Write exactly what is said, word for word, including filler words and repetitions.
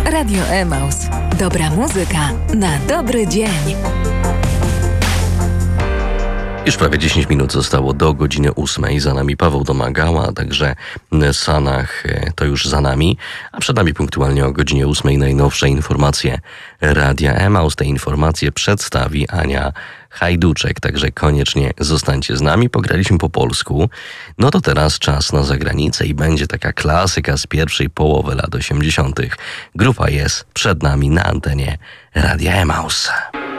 Radio Emaus. Dobra muzyka na dobry dzień. Już prawie dziesięć minut zostało do godziny ósmej. Za nami Paweł Domagała, a także Sanach to już za nami. A przed nami punktualnie o godzinie ósmej najnowsze informacje Radia Emaus. Te informacje przedstawi Ania Hajduczek, także koniecznie zostańcie z nami. Pograliśmy po polsku. No to teraz czas na zagranicę i będzie taka klasyka z pierwszej połowy lat osiemdziesiątych. Grupa jest przed nami na antenie Radia Emaus.